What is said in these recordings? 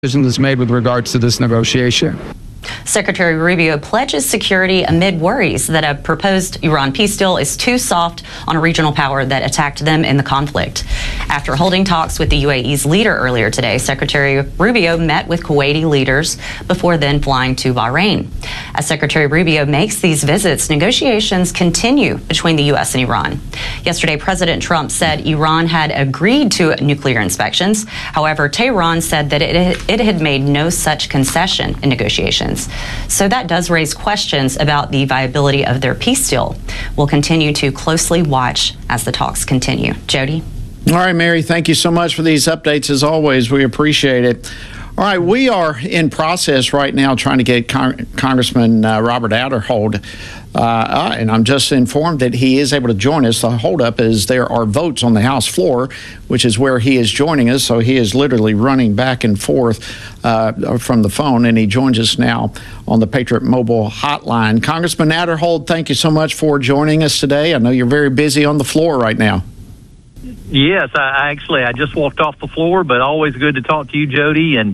decision is made with regards to this negotiation. Secretary Rubio pledges security amid worries that a proposed Iran peace deal is too soft on a regional power that attacked them in the conflict. After holding talks with the UAE's leader earlier today, Secretary Rubio met with Kuwaiti leaders before then flying to Bahrain. As Secretary Rubio makes these visits, negotiations continue between the U.S. and Iran. Yesterday, President Trump said Iran had agreed to nuclear inspections. However, Tehran said that it had made no such concession in negotiations. So that does raise questions about the viability of their peace deal. We'll continue to closely watch as the talks continue. Jody? All right, Mary, thank you so much for these updates. As always, we appreciate it. All right, we are in process right now trying to get Congressman Robert Aderholt, and I'm just informed that he is able to join us. The holdup is there are votes on the House floor, which is where he is joining us, so he is literally running back and forth from the phone, and he joins us now on the Patriot Mobile hotline. Congressman Aderholt, thank you so much for joining us today. I know you're very busy on the floor right now. Yes, I just walked off the floor, but always good to talk to you, Jody. And,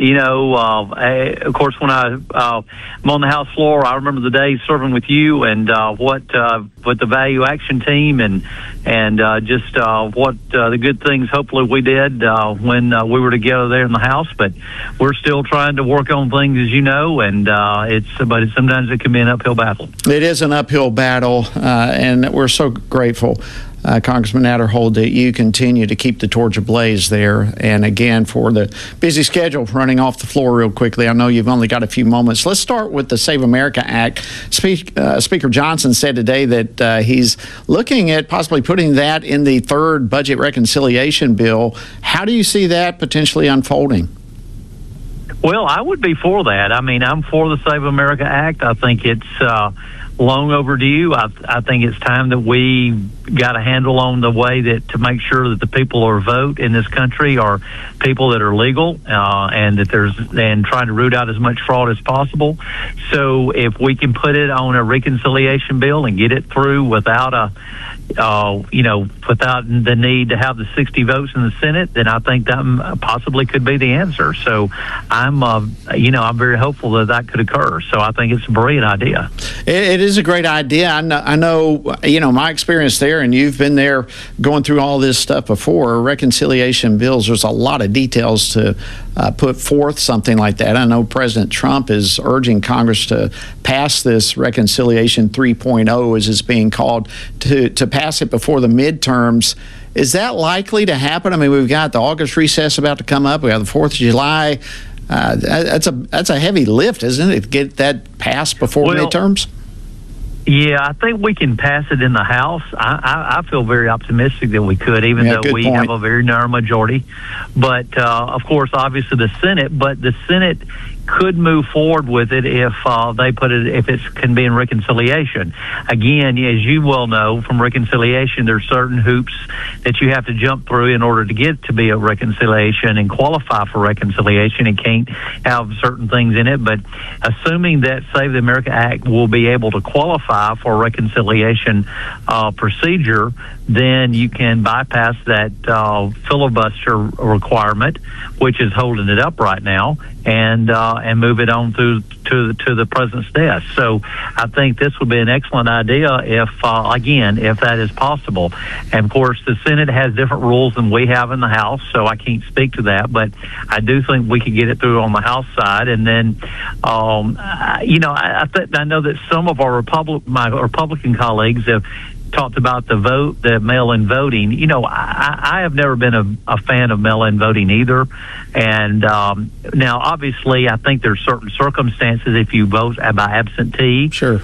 of course, when I'm on the House floor, I remember the days serving with you and with the Value Action Team and what the good things hopefully we did when we were together there in the House. But we're still trying to work on things, as you know, and sometimes it can be an uphill battle. It is an uphill battle, and we're so grateful, Congressman Aderholt, that you continue to keep the torch ablaze there. And again, for the busy schedule, running off the floor real quickly, I know you've only got a few moments. Let's start with the Save America Act. Speaker Johnson said today that he's looking at possibly putting that in the third budget reconciliation bill. How do you see that potentially unfolding? Well, I would be for that. I mean, I'm for the Save America Act. I think it's long overdue. I think it's time that we got a handle on the way that to make sure that the people who vote in this country are people that are legal, and trying to root out as much fraud as possible. So if we can put it on a reconciliation bill and get it through without without the need to have the 60 votes in the Senate, then I think that possibly could be the answer. So I'm very hopeful that could occur. So I think it's a brilliant idea. It is a great idea. I know, my experience there, and you've been there going through all this stuff before. Reconciliation bills, there's a lot of details to put forth something like that. I know President Trump is urging Congress to pass this Reconciliation 3.0, as it's being called, to pass it before the midterms. Is that likely to happen? I mean, we've got the August recess about to come up. We have the 4th of July. That's a heavy lift, isn't it, to get that passed before midterms? Yeah, I think we can pass it in the House. I feel very optimistic that we could, even though we have a very narrow majority. But, of course, obviously the Senate could move forward with it if they put it, if it can be in reconciliation. Again, as you well know, from reconciliation, there's certain hoops that you have to jump through in order to get to be a reconciliation and qualify for reconciliation. It can't have certain things in it, but assuming that Save the America Act will be able to qualify for a reconciliation procedure, then you can bypass that filibuster requirement, which is holding it up right now, and move it on to the president's desk. So I think this would be an excellent idea if that is possible. And of course, the Senate has different rules than we have in the House, so I can't speak to that. But I do think we could get it through on the House side, and then I know that some of my Republican colleagues have talked about the mail-in voting. I have never been a fan of mail-in voting either. And now, obviously, I think there's certain circumstances if you vote by absentee. Sure.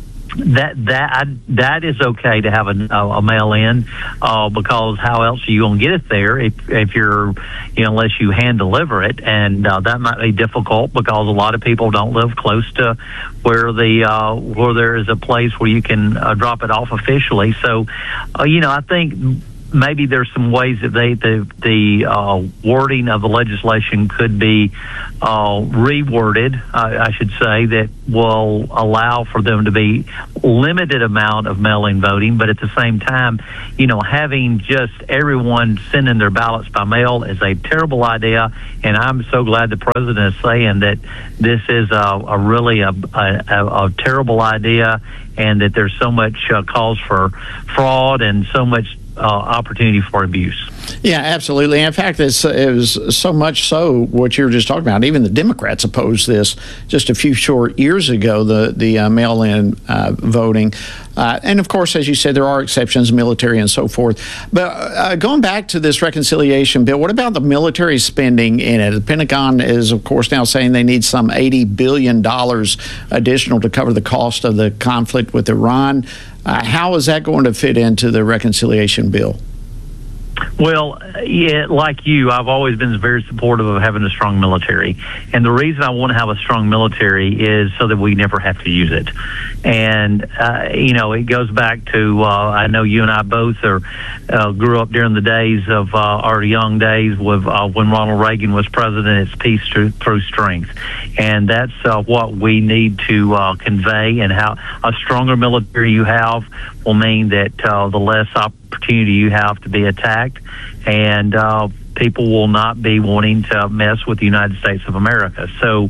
That is okay to have a mail-in because how else are you going to get it there if you're unless you hand deliver it, and that might be difficult because a lot of people don't live close to where there is a place where you can drop it off officially. So I think maybe there's some ways that the wording of the legislation could be reworded, I should say, that will allow for them to be limited amount of mail-in voting, but at the same time, having just everyone sending their ballots by mail is a terrible idea, and I'm so glad the president is saying that this is a really terrible idea, and that there's so much cause for fraud and so much opportunity for abuse. Yeah, absolutely. In fact, it was so much so what you were just talking about. Even the Democrats opposed this just a few short years ago, the mail-in voting. And, of course, as you said, there are exceptions, military and so forth. But going back to this reconciliation bill, what about the military spending in it? The Pentagon is, of course, now saying they need some $80 billion additional to cover the cost of the conflict with Iran. How is that going to fit into the reconciliation bill? Well, yeah, like you, I've always been very supportive of having a strong military. And the reason I want to have a strong military is so that we never have to use it. And, it goes back to, I know you and I both grew up during the days of our young days with when Ronald Reagan was president. It's peace through strength. And that's what we need to convey, and how a stronger military you have will mean that the less opportunity you have to be attacked, and people will not be wanting to mess with the United States of America. So,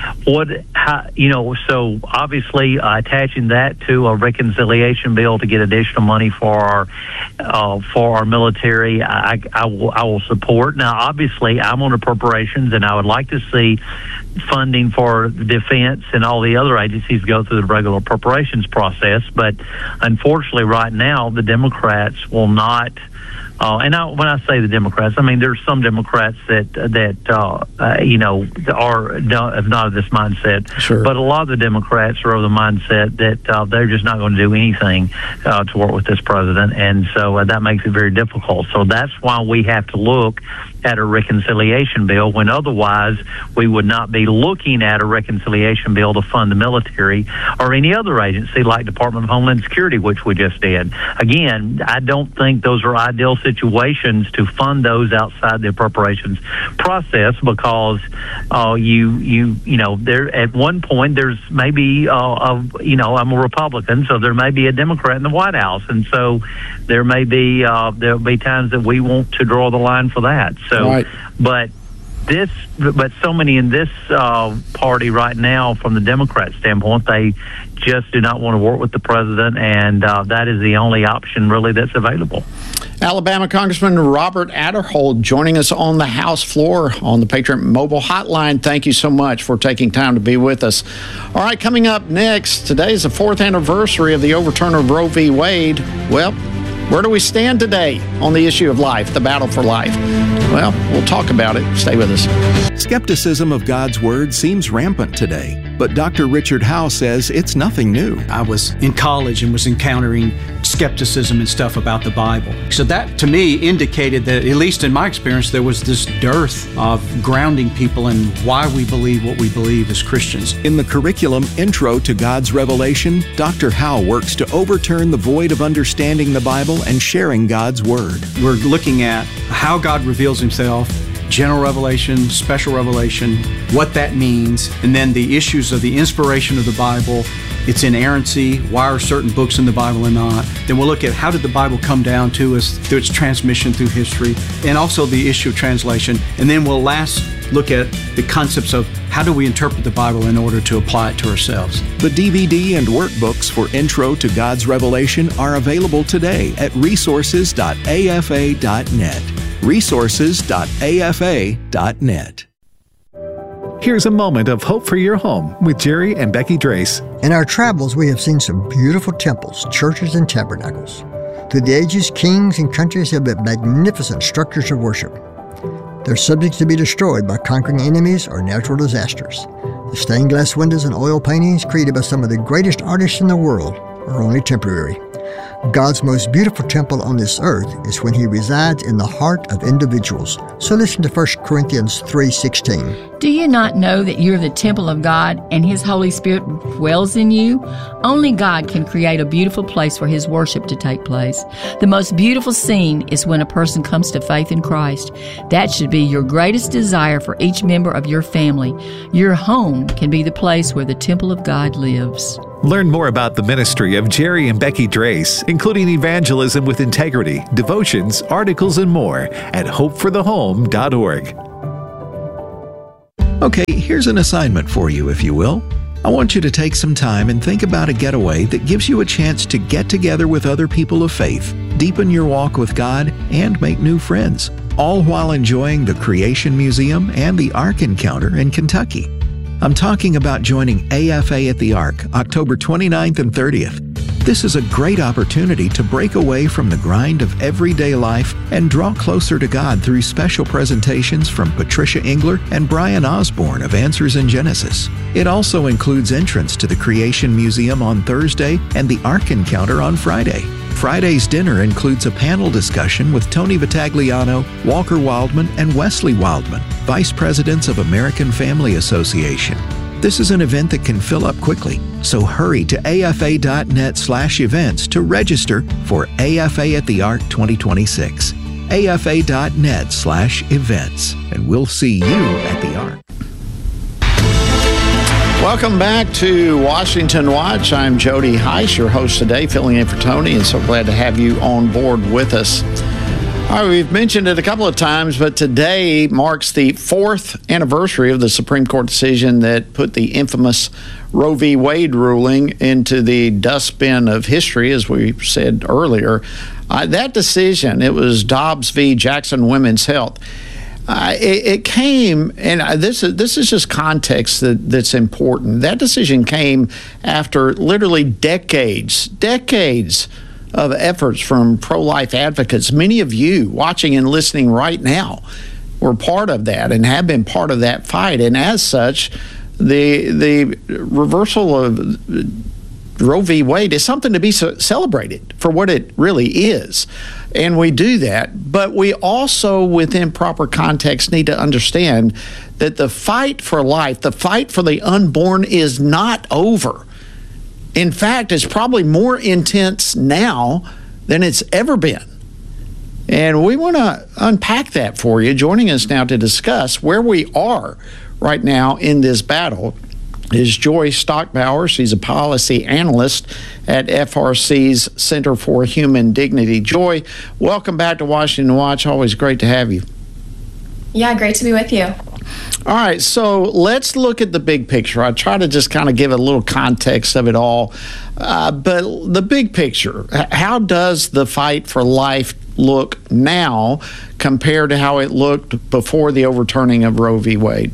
so obviously attaching that to a reconciliation bill to get additional money for our military, I will support. Now, obviously, I'm on appropriations, and I would like to see funding for defense and all the other agencies go through the regular appropriations process. But unfortunately, right now, the Democrats will not. When I say the Democrats, I mean there's some Democrats that have not of this mindset. Sure. But a lot of the Democrats are of the mindset that they're just not going to do anything to work with this president, and so that makes it very difficult. So that's why we have to look at a reconciliation bill, when otherwise we would not be looking at a reconciliation bill to fund the military or any other agency like Department of Homeland Security, which we just did. Again, I don't think those are ideal situations to fund those outside the appropriations process, because there at one point there's maybe I'm a Republican, so there may be a Democrat in the White House, and so there'll be times that we want to draw the line for that. So, right. but so many in this party right now, from the Democrat standpoint, they just do not want to work with the president, and that is the only option really that's available. Alabama Congressman Robert Aderholt joining us on the House floor on the Patriot Mobile Hotline. Thank you so much for taking time to be with us. All right, coming up next, today is the 4th anniversary of the overturn of Roe v. Wade. Well, where do we stand today on the issue of life, the battle for life? Well, we'll talk about it. Stay with us. Skepticism of God's Word seems rampant today, but Dr. Richard Howe says it's nothing new. I was in college and was encountering skepticism and stuff about the Bible. So that, to me, indicated that, at least in my experience, there was this dearth of grounding people in why we believe what we believe as Christians. In the curriculum Intro to God's Revelation, Dr. Howe works to overturn the void of understanding the Bible and sharing God's Word. We're looking at how God reveals Himself, general revelation, special revelation, what that means, and then the issues of the inspiration of the Bible, its inerrancy, why are certain books in the Bible and not. Then we'll look at how did the Bible come down to us through its transmission through history, and also the issue of translation. And then we'll last look at the concepts of how do we interpret the Bible in order to apply it to ourselves. The DVD and workbooks for Intro to God's Revelation are available today at resources.afa.net. resources.afa.net. Here's a moment of hope for your home with Jerry and Becky Drace. In our travels, we have seen some beautiful temples, churches, and tabernacles. Through the ages, kings and countries have built magnificent structures of worship. They're subject to be destroyed by conquering enemies or natural disasters. The stained glass windows and oil paintings created by some of the greatest artists in the world are only temporary. God's most beautiful temple on this earth is when He resides in the heart of individuals. So listen to 1 Corinthians 3:16. Do you not know that you're the temple of God and His Holy Spirit dwells in you? Only God can create a beautiful place for His worship to take place. The most beautiful scene is when a person comes to faith in Christ. That should be your greatest desire for each member of your family. Your home can be the place where the temple of God lives. Learn more about the ministry of Jerry and Becky Drace, including evangelism with integrity, devotions, articles, and more at hopeforthehome.org. Okay, here's an assignment for you, if you will. I want you to take some time and think about a getaway that gives you a chance to get together with other people of faith, deepen your walk with God, and make new friends, all while enjoying the Creation Museum and the Ark Encounter in Kentucky. I'm talking about joining AFA at the Ark, October 29th and 30th. This is a great opportunity to break away from the grind of everyday life and draw closer to God through special presentations from Patricia Engler and Brian Osborne of Answers in Genesis. It also includes entrance to the Creation Museum on Thursday and the Ark Encounter on Friday. Friday's dinner includes a panel discussion with Tony Vitagliano, Walker Wildman, and Wesley Wildman, Vice Presidents of American Family Association. This is an event that can fill up quickly, so hurry to afa.net/events to register for AFA at the Ark 2026. afa.net/events, and we'll see you at the Ark. Welcome back to Washington Watch. I'm Jody Heiss, your host today, filling in for Tony, and so glad to have you on board with us. All right, we've mentioned it a couple of times, but today marks the 4th anniversary of the Supreme Court decision that put the infamous Roe v. Wade ruling into the dustbin of history, as we said earlier. That decision, it was Dobbs v. Jackson Women's Health. It came, and this is just context that's important. That decision came after literally decades of efforts from pro-life advocates. Many of you watching and listening right now were part of that and have been part of that fight. And as such, the reversal of Roe v. Wade is something to be celebrated for what it really is. And we do that, but we also, within proper context, need to understand that the fight for life, the fight for the unborn, is not over. In fact, it's probably more intense now than it's ever been. And we want to unpack that for you. Joining us now to discuss where we are right now in this battle is Joy Stockbauer. She's a policy analyst at FRC's Center for Human Dignity. Joy, welcome back to Washington Watch. Always great to have you. Yeah, great to be with you. All right, so let's look at the big picture. I try to just kind of give a little context of it all. But the big picture, how does the fight for life look now compared to how it looked before the overturning of Roe v. Wade?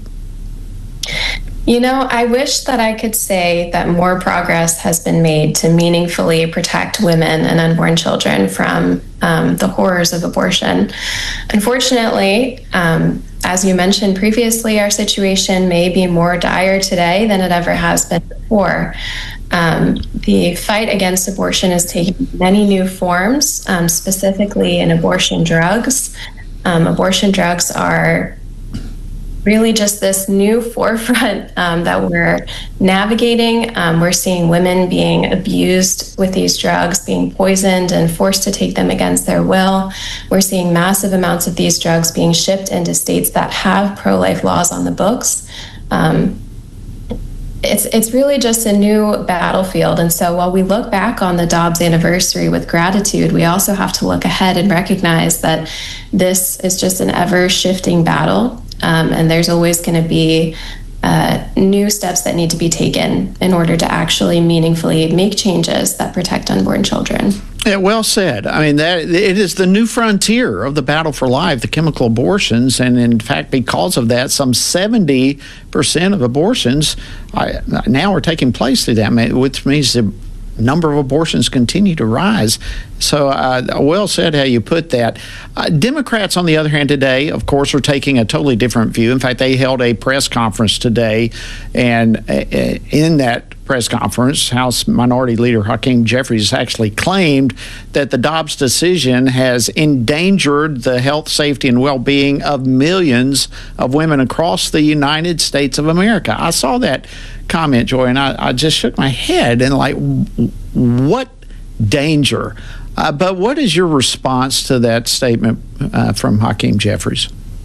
You know, I wish that I could say that more progress has been made to meaningfully protect women and unborn children from the horrors of abortion. Unfortunately, as you mentioned previously, our situation may be more dire today than it ever has been before. The fight against abortion is taking many new forms, specifically in abortion drugs. Abortion drugs are really just this new forefront that we're navigating. We're seeing women being abused with these drugs, being poisoned and forced to take them against their will. We're seeing massive amounts of these drugs being shipped into states that have pro-life laws on the books. It's really just a new battlefield. And so while we look back on the Dobbs anniversary with gratitude, we also have to look ahead and recognize that this is just an ever-shifting battle. And there's always going to be new steps that need to be taken in order to actually meaningfully make changes that protect unborn children. Yeah, well said. I mean, that it is the new frontier of the battle for life, the chemical abortions, and in fact, because of that, some 70% of abortions now are taking place through that, which means the number of abortions continue to rise. So well said how you put that. Democrats, on the other hand, today, of course, are taking a totally different view. In fact, they held a press conference today, and in that press conference, House Minority Leader Hakeem Jeffries actually claimed that the Dobbs decision has endangered the health, safety, and well-being of millions of women across the United States of America. I saw that comment, Joy, and I just shook my head and like, what danger? But what is your response to that statement from Hakeem Jeffries?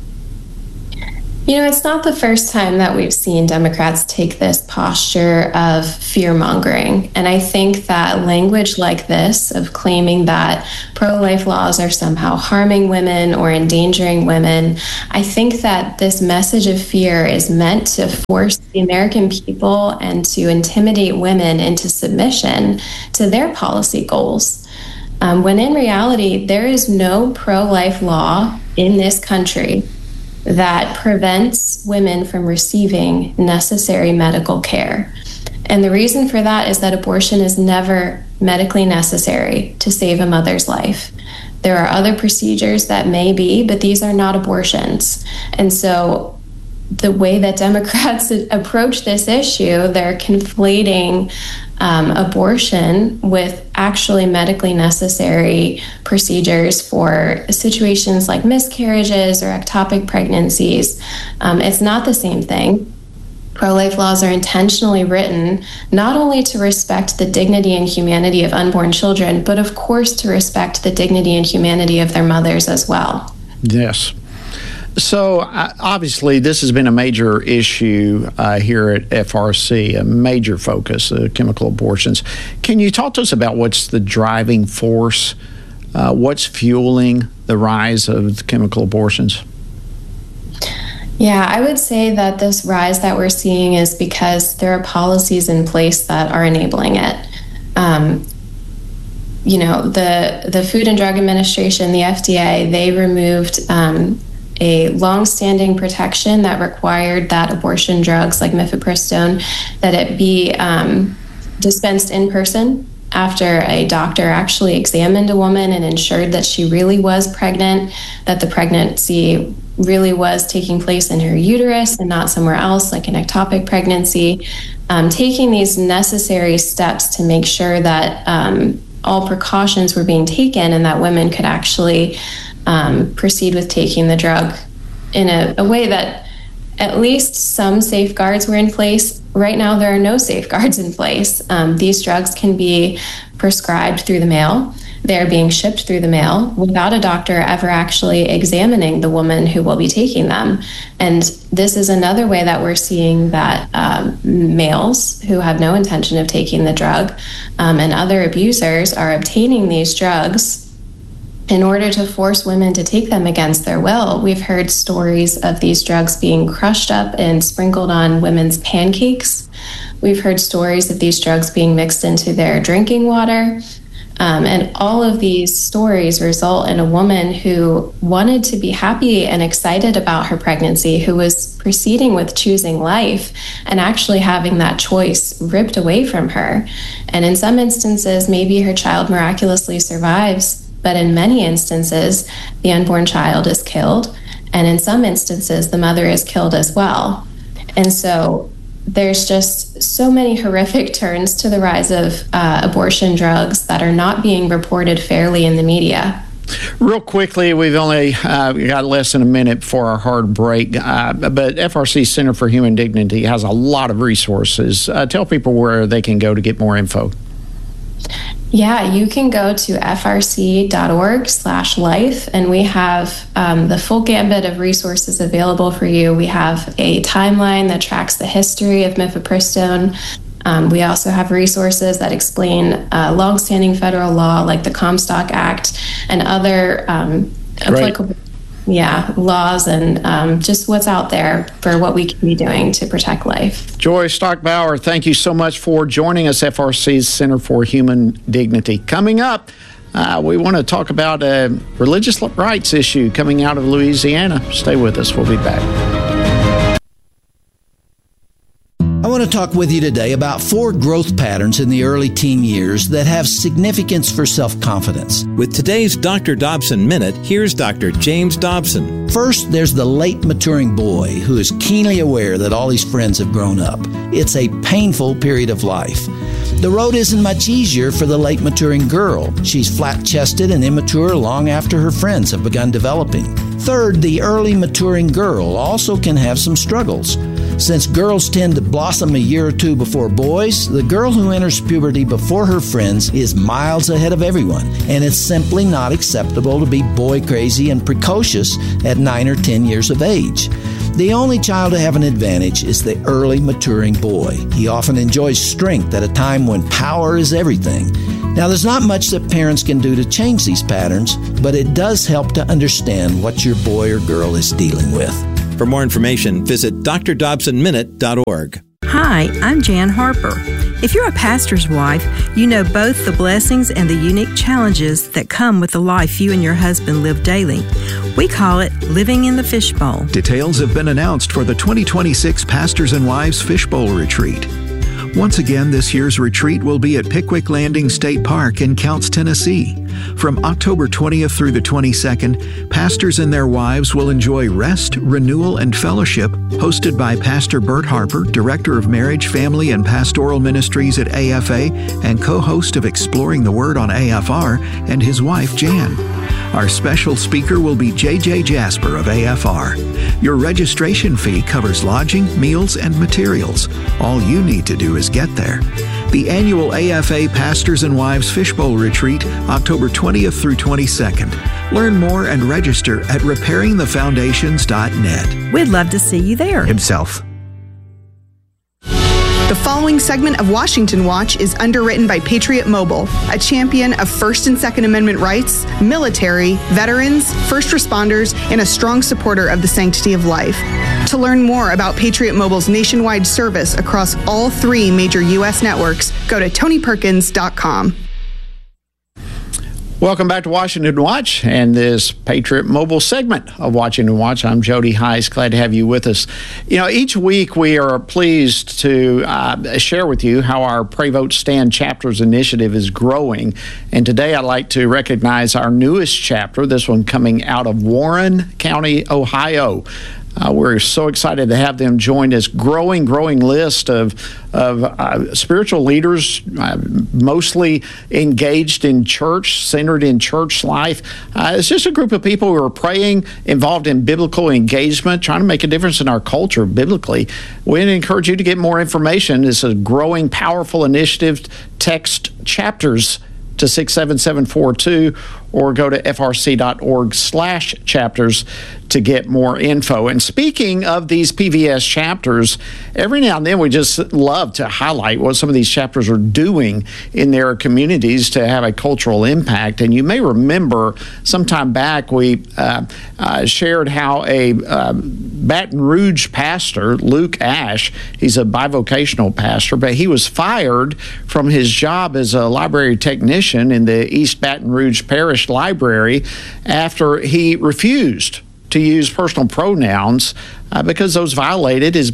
You know, it's not the first time that we've seen Democrats take this posture of fear-mongering. And I think that language like this, of claiming that pro-life laws are somehow harming women or endangering women, I think that this message of fear is meant to force the American people and to intimidate women into submission to their policy goals. When in reality, there is no pro-life law in this country that prevents women from receiving necessary medical care. And the reason for that is that abortion is never medically necessary to save a mother's life. There are other procedures that may be, but these are not abortions. And so the way that Democrats approach this issue, they're conflating abortion with actually medically necessary procedures for situations like miscarriages or ectopic pregnancies. It's not the same thing. Pro-life laws are intentionally written not only to respect the dignity and humanity of unborn children, but of course to respect the dignity and humanity of their mothers as well. Yes. So obviously this has been a major issue here at FRC, a major focus, chemical abortions. Can you talk to us about what's the driving force, what's fueling the rise of chemical abortions? Yeah, I would say that this rise that we're seeing is because there are policies in place that are enabling it. You know, the Food and Drug Administration, the FDA, they removed a long-standing protection that required that abortion drugs like mifepristone, that it be dispensed in person after a doctor actually examined a woman and ensured that she really was pregnant, that the pregnancy really was taking place in her uterus and not somewhere else, like an ectopic pregnancy. Taking these necessary steps to make sure that all precautions were being taken and that women could actually proceed with taking the drug in a way that at least some safeguards were in place. Right now, there are no safeguards in place. These drugs can be prescribed through the mail. They're being shipped through the mail without a doctor ever actually examining the woman who will be taking them. And this is another way that we're seeing that males who have no intention of taking the drug and other abusers are obtaining these drugs in order to force women to take them against their will. We've heard stories of these drugs being crushed up and sprinkled on women's pancakes. We've heard stories of these drugs being mixed into their drinking water. And all of these stories result in a woman who wanted to be happy and excited about her pregnancy, who was proceeding with choosing life and actually having that choice ripped away from her. And in some instances, maybe her child miraculously survives, but in many instances, the unborn child is killed. And in some instances, the mother is killed as well. And so there's just so many horrific turns to the rise of abortion drugs that are not being reported fairly in the media. Real quickly, we've only got less than a minute for our hard break, but FRC Center for Human Dignity has a lot of resources. Tell people where they can go to get more info. Yeah, you can go to frc.org/life, and we have the full gambit of resources available for you. We have a timeline that tracks the history of mifepristone. We also have resources that explain longstanding federal law like the Comstock Act and other applicable laws and just what's out there for what we can be doing to protect life. Joy Stockbauer, thank you so much for joining us, FRC's Center for Human Dignity. Coming up, we want to talk about a religious rights issue coming out of Louisiana. Stay with us. We'll be back. I want to talk with you today about 4 growth patterns in the early teen years that have significance for self-confidence. With today's Dr. Dobson Minute, here's Dr. James Dobson. First, there's the late maturing boy who is keenly aware that all his friends have grown up. It's a painful period of life. The road isn't much easier for the late maturing girl. She's flat-chested and immature long after her friends have begun developing. Third, the early maturing girl also can have some struggles. Since girls tend to blossom a year or two before boys, the girl who enters puberty before her friends is miles ahead of everyone, and it's simply not acceptable to be boy crazy and precocious at 9 or 10 years of age. The only child to have an advantage is the early maturing boy. He often enjoys strength at a time when power is everything. Now, there's not much that parents can do to change these patterns, but it does help to understand what your boy or girl is dealing with. For more information, visit drdobsonminute.org. Hi, I'm Jan Harper. If you're a pastor's wife, you know both the blessings and the unique challenges that come with the life you and your husband live daily. We call it living in the fishbowl. Details have been announced for the 2026 Pastors and Wives Fishbowl Retreat. Once again, this year's retreat will be at Pickwick Landing State Park in Counce, Tennessee. From October 20th through the 22nd, pastors and their wives will enjoy rest, renewal, and fellowship, hosted by Pastor Bert Harper, Director of Marriage, Family, and Pastoral Ministries at AFA and co-host of Exploring the Word on AFR, and his wife, Jan. Our special speaker will be J.J. Jasper of AFR. Your registration fee covers lodging, meals, and materials. All you need to do is get there. The annual AFA Pastors and Wives Fishbowl Retreat, October 20th through 22nd. Learn more and register at repairingthefoundations.net. We'd love to see you there. Himself. The following segment of Washington Watch is underwritten by Patriot Mobile, a champion of First and Second Amendment rights, military, veterans, first responders, and a strong supporter of the sanctity of life. To learn more about Patriot Mobile's nationwide service across all 3 major U.S. networks, go to TonyPerkins.com. Welcome back to Washington Watch and this Patriot Mobile segment of Washington Watch. I'm Jody Heiss. Glad to have you with us. You know, each week we are pleased to share with you how our Pray Vote Stand Chapters initiative is growing. And today I'd like to recognize our newest chapter, this one coming out of Warren County, Ohio. We're so excited to have them join this growing list of spiritual leaders, mostly engaged in church, centered in church life. It's just a group of people who are praying, involved in biblical engagement, trying to make a difference in our culture biblically. We encourage you to get more information. It's a growing, powerful initiative. Text chapters to 67742 or go to frc.org/chapters to get more info. And speaking of these PVS chapters, every now and then we just love to highlight what some of these chapters are doing in their communities to have a cultural impact. And you may remember sometime back we shared how a Baton Rouge pastor, Luke Ash, he's a bivocational pastor, but he was fired from his job as a library technician in the East Baton Rouge Parish Library after he refused to use personal pronouns because those violated is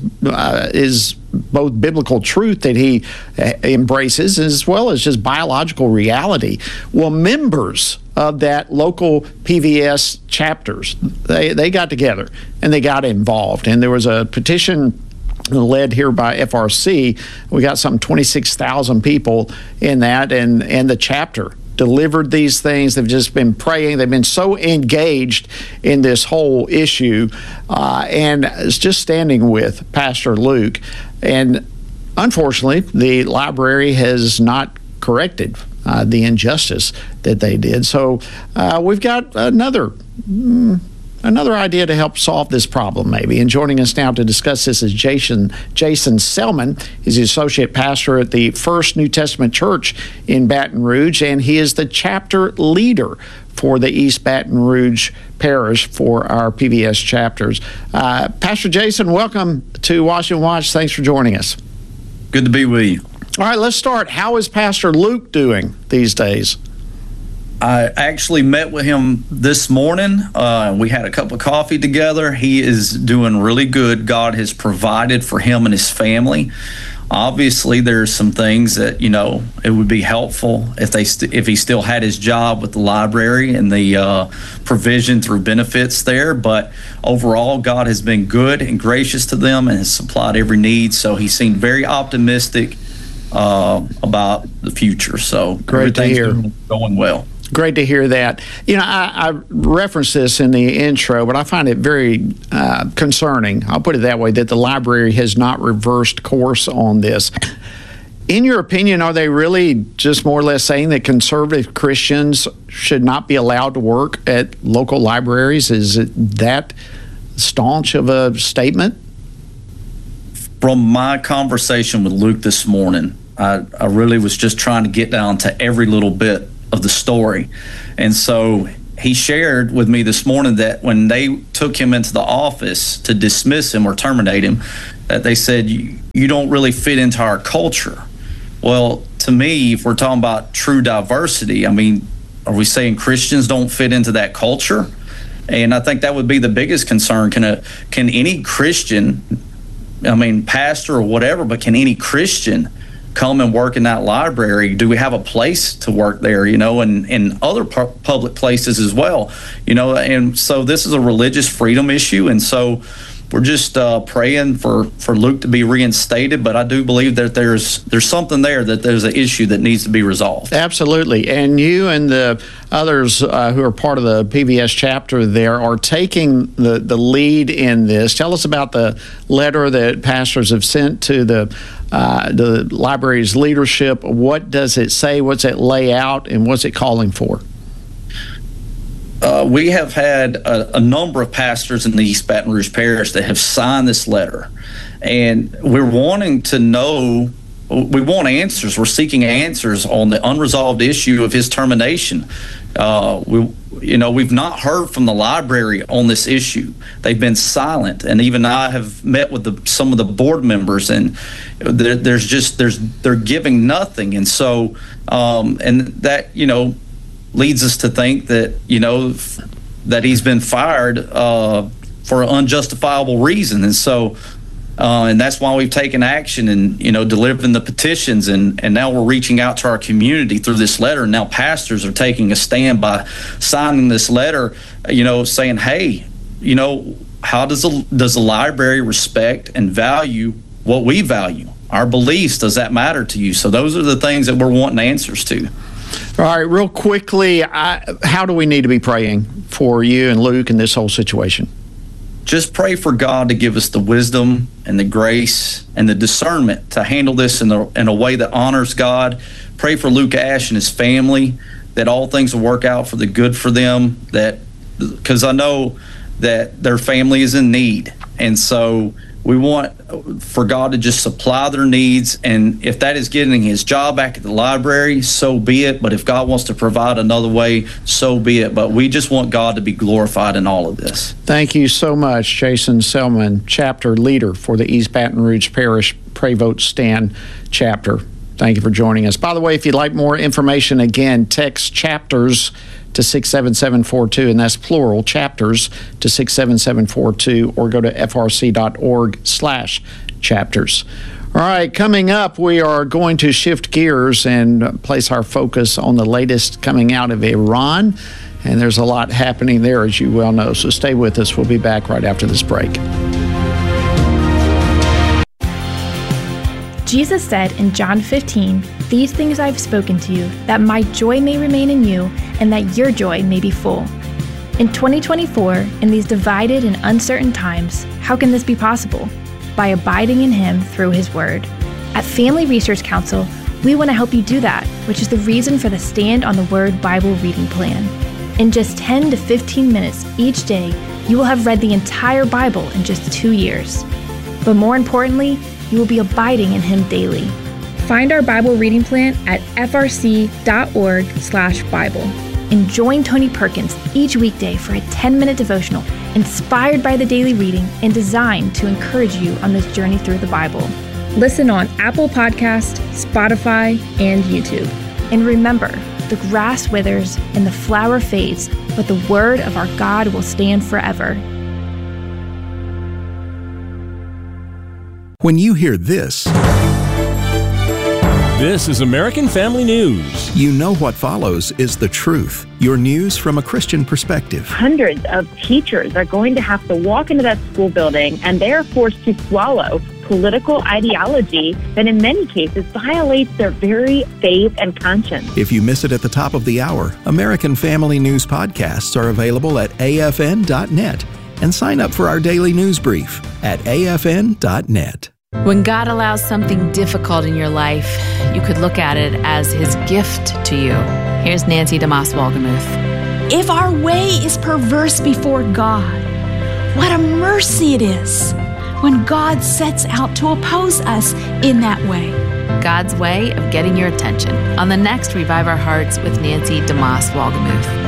both biblical truth that he embraces as well as just biological reality. Well, members of that local PVS chapters, they got together and they got involved, and there was a petition led here by FRC. We got some 26,000 people in that, and the chapter delivered these things. They've just been praying. They've been so engaged in this whole issue, and it's just standing with Pastor Luke. And unfortunately, the library has not corrected the injustice that they did. So we've got another idea to help solve this problem, maybe. And joining us now to discuss this is Jason Selman. He's the associate pastor at the First New Testament Church in Baton Rouge, and he is the chapter leader for the East Baton Rouge Parish for our PVS chapters. Pastor Jason, welcome to Washington Watch. Thanks for joining us. Good to be with you. All right, let's start. How is Pastor Luke doing these days? I actually met with him this morning. We had a cup of coffee together. He is doing really good. God has provided for him and his family. Obviously, there's some things that, it would be helpful if he still had his job with the library and the provision through benefits there. But overall, God has been good and gracious to them and has supplied every need. So he seemed very optimistic about the future. So great to hear. Going well. Great to hear that. I referenced this in the intro, but I find it very concerning. I'll put it that way, that the library has not reversed course on this. In your opinion, are they really just more or less saying that conservative Christians should not be allowed to work at local libraries? Is it that staunch of a statement? From my conversation with Luke this morning, I really was just trying to get down to every little bit of the story. And so he shared with me this morning that when they took him into the office to dismiss him or terminate him, that they said, you don't really fit into our culture. Well, to me, if we're talking about true diversity, are we saying Christians don't fit into that culture? And I think that would be the biggest concern. Can any Christian, pastor or whatever, but can any Christian come and work in that library? Do we have a place to work there, and other public places as well, and so this is a religious freedom issue. And so we're just praying for Luke to be reinstated, but I do believe that there's something there, that there's an issue that needs to be resolved. Absolutely. And you and the others who are part of the PVS chapter there are taking the lead in this. Tell us about the letter that pastors have sent to the library's leadership. What does it say? What's it lay out? And what's it calling for? We have had a number of pastors in the East Baton Rouge Parish that have signed this letter. And we're wanting to know, we want answers. We're seeking answers on the unresolved issue of his termination. We've not heard from the library on this issue. They've been silent, and even I have met with some of the board members, and they're giving nothing. And so, and that leads us to think that that he's been fired for an unjustifiable reason. And so, and that's why we've taken action and delivering the petitions, and now we're reaching out to our community through this letter. And now pastors are taking a stand by signing this letter, saying, hey, how does the library respect and value what we value, our beliefs? Does that matter to you? So those are the things that we're wanting answers to. All right, real quickly, how do we need to be praying for you and Luke in this whole situation? Just pray for God to give us the wisdom and the grace and the discernment to handle this in a way that honors God. Pray for Luke Ash and his family, that all things will work out for the good for them, because I know that their family is in need. And so we want for God to just supply their needs. And if that is getting his job back at the library, so be it. But if God wants to provide another way, so be it. But we just want God to be glorified in all of this. Thank you so much, Jason Selman, chapter leader for the East Baton Rouge Parish Pray Vote Stand chapter. Thank you for joining us. By the way, if you'd like more information, again, text chapters to 67742, and that's plural, chapters to 67742, or go to frc.org/chapters. All right, coming up, we are going to shift gears and place our focus on the latest coming out of Iran, and there's a lot happening there, as you well know, so stay with us. We'll be back right after this break. Jesus said in John 15, "These things I've spoken to you, that my joy may remain in you, and that your joy may be full." In 2024, in these divided and uncertain times, how can this be possible? By abiding in Him through His Word. At Family Research Council, we want to help you do that, which is the reason for the Stand on the Word Bible reading plan. In just 10 to 15 minutes each day, you will have read the entire Bible in just 2 years. But more importantly, you will be abiding in Him daily. Find our Bible reading plan at frc.org/Bible. And join Tony Perkins each weekday for a 10-minute devotional inspired by the daily reading and designed to encourage you on this journey through the Bible. Listen on Apple Podcast, Spotify, and YouTube. And remember, the grass withers and the flower fades, but the word of our God will stand forever. When you hear this is American Family News. You know what follows is the truth. Your news from a Christian perspective. Hundreds of teachers are going to have to walk into that school building, and they are forced to swallow political ideology that in many cases violates their very faith and conscience. If you miss it at the top of the hour, American Family News podcasts are available at afn.net. And sign up for our daily news brief at afn.net. When God allows something difficult in your life, you could look at it as His gift to you. Here's Nancy DeMoss Wolgemuth. If our way is perverse before God, what a mercy it is when God sets out to oppose us in that way. God's way of getting your attention on the next Revive Our Hearts with Nancy DeMoss Wolgemuth.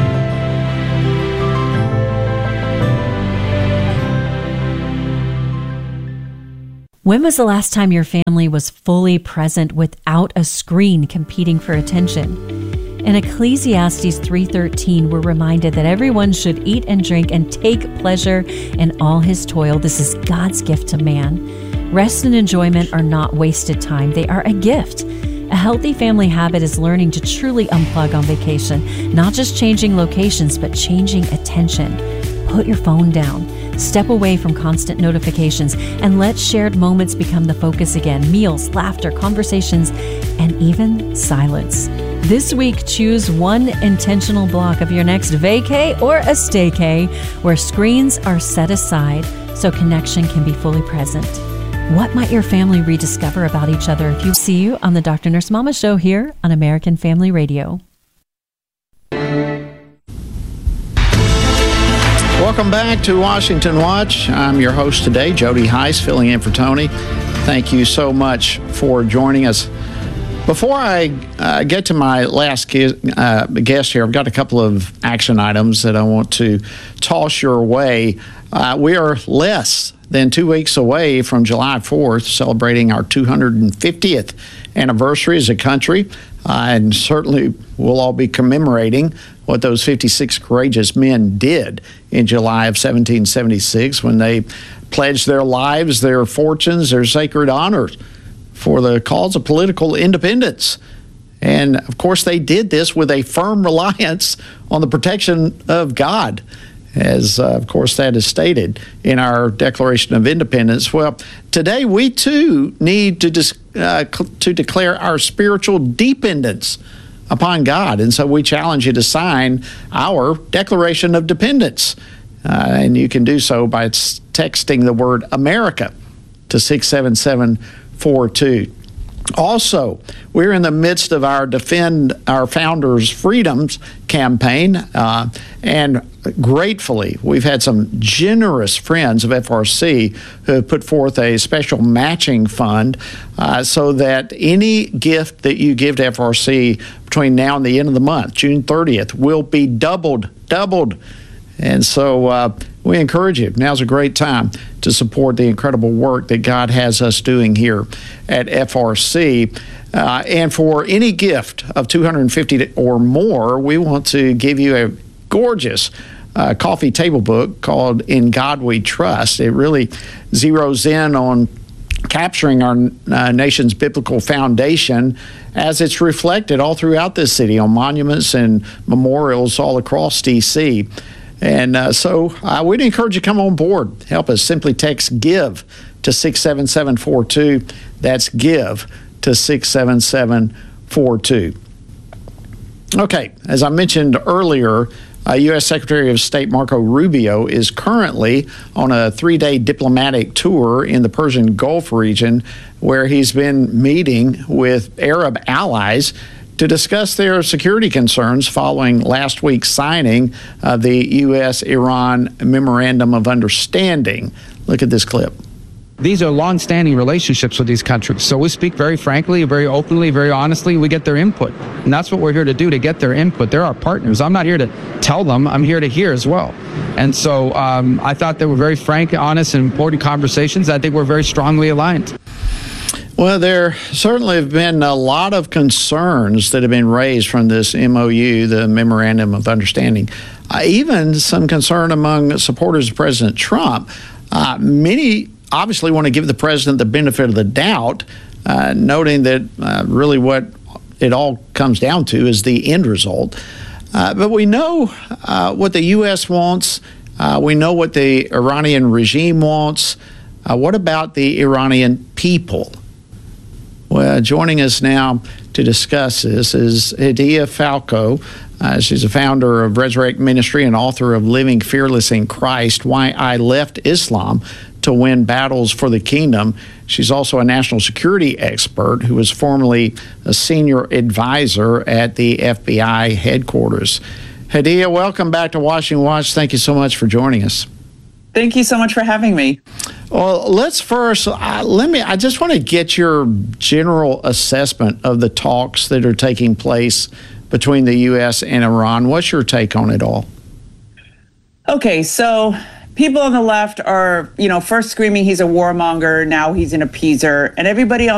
When was the last time your family was fully present without a screen competing for attention? In Ecclesiastes 3:13, we're reminded that everyone should eat and drink and take pleasure in all his toil. This is God's gift to man. Rest and enjoyment are not wasted time. They are a gift. A healthy family habit is learning to truly unplug on vacation, not just changing locations, but changing attention. Put your phone down. Step away from constant notifications and let shared moments become the focus again. Meals, laughter, conversations, and even silence. This week, choose one intentional block of your next vacay or a staycay where screens are set aside so connection can be fully present. What might your family rediscover about each other if you see you on the Dr. Nurse Mama Show here on American Family Radio. Welcome back to Washington Watch. I'm your host today, Jody Heiss, filling in for Tony. Thank you so much for joining us. Before I get to my last guest here, I've got a couple of action items that I want to toss your way. We are less than 2 weeks away from July 4th, celebrating our 250th anniversary as a country. And certainly we'll all be commemorating what those 56 courageous men did in July of 1776 when they pledged their lives, their fortunes, their sacred honors for the cause of political independence. And, of course, they did this with a firm reliance on the protection of God, as, of course, that is stated in our Declaration of Independence. Well, today we, too, need to declare our spiritual dependence upon God. And so we challenge you to sign our Declaration of Dependence. And you can do so by texting the word America to 67742. Also, we're in the midst of our Defend Our Founders' Freedoms campaign, and gratefully, we've had some generous friends of FRC who have put forth a special matching fund so that any gift that you give to FRC between now and the end of the month, June 30th, will be doubled. And so we encourage you. Now's a great time to support the incredible work that God has us doing here at FRC. And for any gift of $250 or more, we want to give you a gorgeous coffee table book called In God We Trust. It really zeroes in on capturing our nation's biblical foundation as it's reflected all throughout this city on monuments and memorials all across D.C. And so we'd encourage you to come on board. Help us. Simply text GIVE to 67742. That's GIVE to 67742. Okay, as I mentioned earlier, U.S. Secretary of State Marco Rubio is currently on a 3-day diplomatic tour in the Persian Gulf region, where he's been meeting with Arab allies to discuss their security concerns following last week's signing of the U.S.-Iran Memorandum of Understanding. Look at this clip. These are long-standing relationships with these countries. So we speak very frankly, very openly, very honestly. We get their input. And that's what we're here to do, to get their input. They're our partners. I'm not here to tell them. I'm here to hear as well. And so I thought they were very frank, honest, and important conversations. I think we're very strongly aligned. Well, Well, there certainly have been a lot of concerns that have been raised from this MOU, the Memorandum of Understanding. Even some concern among supporters of President Trump. Many obviously want to give the president the benefit of the doubt, noting that really what it all comes down to is the end result. But we know what the U.S. wants. We know what the Iranian regime wants. What about the Iranian people? Well, joining us now to discuss this is Hadiya Falco. She's a founder of Resurrect Ministry and author of Living Fearless in Christ, Why I Left Islam to Win Battles for the Kingdom. She's also a national security expert who was formerly a senior advisor at the FBI headquarters. Hadiya, welcome back to Washington Watch. Thank you so much for joining us. Thank you so much for having me. Well, let's first, I just want to get your general assessment of the talks that are taking place between the U.S. and Iran. What's your take on it all? Okay, so people on the left are, first screaming he's a warmonger, now he's an appeaser, and everybody on